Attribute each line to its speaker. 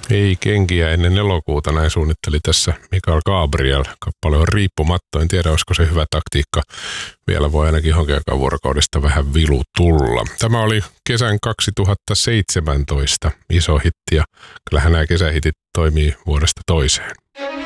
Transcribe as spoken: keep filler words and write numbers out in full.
Speaker 1: Ei kenkiä ennen elokuuta, näin suunnitteli tässä Mikael Gabriel. Kappale on Riippumatta, en tiedä olisiko se hyvä taktiikka. Vielä voi ainakin johonkin aikaan vuorokaudesta vähän vilu tulla. Tämä oli kesän kaksituhattaseitsemäntoista iso hitti ja kyllähän nämä kesähitit toimii vuodesta toiseen.